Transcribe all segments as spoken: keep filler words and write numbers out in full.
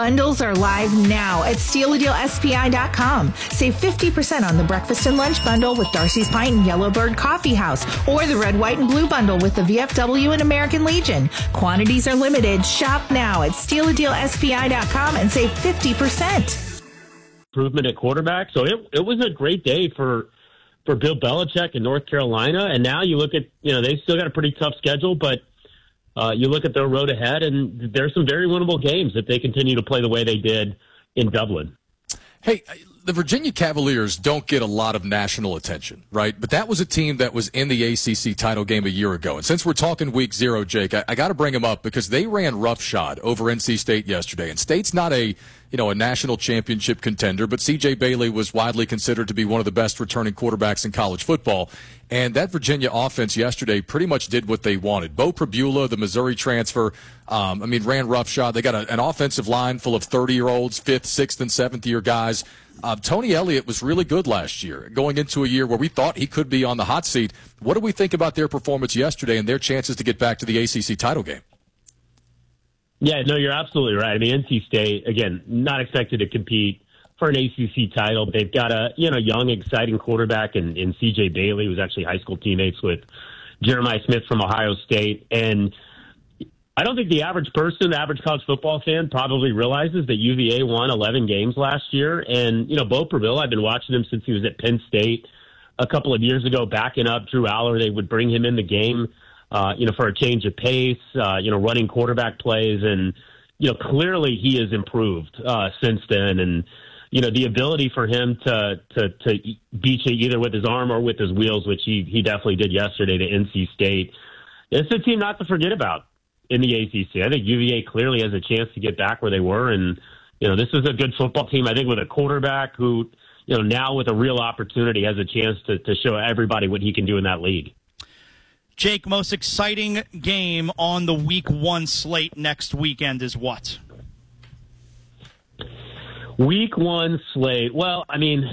Bundles are live now at steal a deal S P I dot com. Save fifty percent on the breakfast and lunch bundle with Darcy's Pint and Yellowbird Coffee House, or the red, white, and blue bundle with the V F W and American Legion. Quantities are limited. Shop now at steal a deal S P I dot com and save fifty percent. Improvement at quarterback. So it it was a great day for for Bill Belichick in North Carolina. And now you look at, you know, they still got a pretty tough schedule, but Uh, you look at their road ahead, and there's some very winnable games if they continue to play the way they did in Dublin. Hey, the Virginia Cavaliers don't get a lot of national attention, right? But that was a team that was in the A C C title game a year ago. And since we're talking week zero, Jake, I, I got to bring them up because they ran roughshod over N C State yesterday. And State's not a, you know, a national championship contender, but C J Bailey was widely considered to be one of the best returning quarterbacks in college football. And that Virginia offense yesterday pretty much did what they wanted. Bo Prabula, the Missouri transfer, um, I mean, ran roughshod. They got a, an offensive line full of thirty-year-olds, fifth, sixth, and seventh-year guys. Uh, Tony Elliott was really good last year, going into a year where we thought he could be on the hot seat. What do we think about their performance yesterday and their chances to get back to the A C C title game? Yeah, no, you're absolutely right. I mean, N C State, again, not expected to compete for an A C C title. But they've got a, you know, young, exciting quarterback in, in C J Bailey, who's actually high school teammates with Jeremiah Smith from Ohio State. And I don't think the average person, the average college football fan, probably realizes that U V A won eleven games last year. And, you know, Bo Prabula, I've been watching him since he was at Penn State a couple of years ago, backing up Drew Aller. They would bring him in the game, uh, you know, for a change of pace, uh, you know, running quarterback plays. And, you know, clearly he has improved uh, since then. And, you know, the ability for him to, to, to beat you either with his arm or with his wheels, which he, he definitely did yesterday to N C State. It's a team not to forget about in the A C C. I think U V A clearly has a chance to get back where they were. And, you know, this is a good football team, I think, with a quarterback who, you know, now with a real opportunity has a chance to, to show everybody what he can do in that league. Jake, most exciting game on the week one slate next weekend is what? Week one slate. Well, I mean,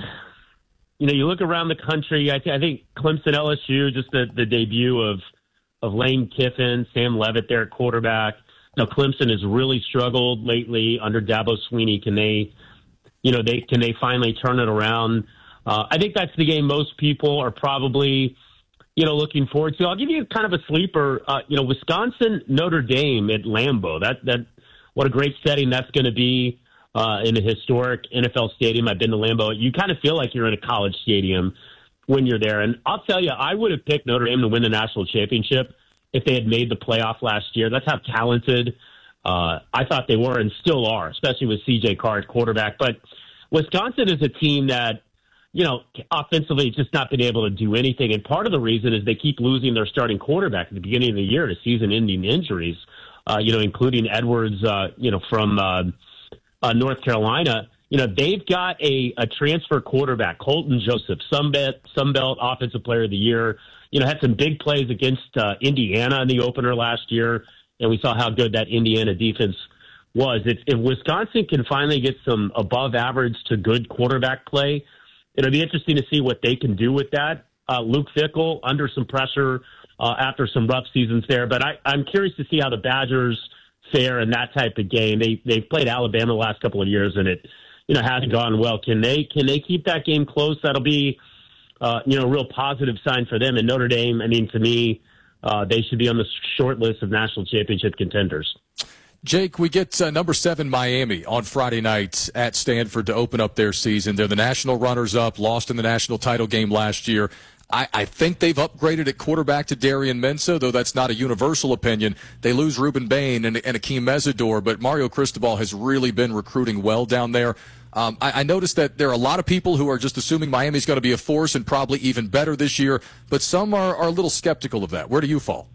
you know, you look around the country, I, th- I think Clemson L S U, just the, the debut of of Lane Kiffin, Sam Levitt there at quarterback. Now, Clemson has really struggled lately under Dabo Swinney. Can they, you know, they can they finally turn it around? Uh, I think that's the game most people are probably, you know, looking forward to. I'll give you kind of a sleeper. Uh, you know, Wisconsin, Notre Dame at Lambeau. That that what a great setting that's going to be uh, in a historic N F L stadium. I've been to Lambeau. You kind of feel like you're in a college stadium when you're there. And I'll tell you, I would have picked Notre Dame to win the national championship if they had made the playoff last year. That's how talented uh, I thought they were and still are, especially with C J Carr at quarterback. But Wisconsin is a team that, you know, offensively just not been able to do anything. And part of the reason is they keep losing their starting quarterback at the beginning of the year to season-ending injuries, uh, you know, including Edwards, uh, you know, from uh, uh, North Carolina. You know, they've got a, a transfer quarterback, Colton Joseph, Sunbelt, Sunbelt Offensive Player of the Year. You know, had some big plays against uh, Indiana in the opener last year, and we saw how good that Indiana defense was. If, if Wisconsin can finally get some above-average to good quarterback play, it'll be interesting to see what they can do with that. Uh, Luke Fickell under some pressure uh, after some rough seasons there, but I, I'm curious to see how the Badgers fare in that type of game. They they've played Alabama the last couple of years, and it you know hasn't gone well. Can they can they keep that game close? That'll be uh, you know a real positive sign for them. And Notre Dame, I mean, to me, uh, they should be on the short list of national championship contenders. Jake, we get uh, number seven Miami on Friday night at Stanford to open up their season. They're the national runners-up, lost in the national title game last year. I, I think they've upgraded at quarterback to Darian Mensah, though that's not a universal opinion. They lose Ruben Bain and, and Akeem Mesidor, but Mario Cristobal has really been recruiting well down there. Um, I, I noticed that there are a lot of people who are just assuming Miami's going to be a force and probably even better this year, but some are, are a little skeptical of that. Where do you fall?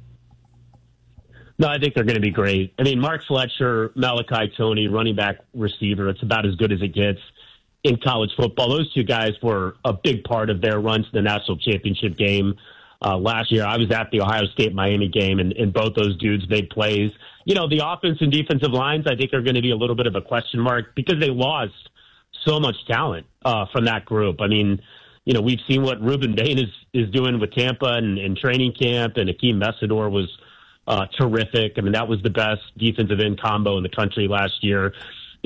No, I think they're going to be great. I mean, Mark Fletcher, Malachi Toney, running back receiver, it's about as good as it gets in college football. Those two guys were a big part of their run to the national championship game uh, last year. I was at the Ohio State-Miami game, and, and both those dudes made plays. You know, the offense and defensive lines, I think, are going to be a little bit of a question mark because they lost so much talent uh, from that group. I mean, you know, we've seen what Ruben Bain is, is doing with Tampa and, and training camp, and Akeem Mesidor was uh, terrific. I mean, that was the best defensive end combo in the country last year.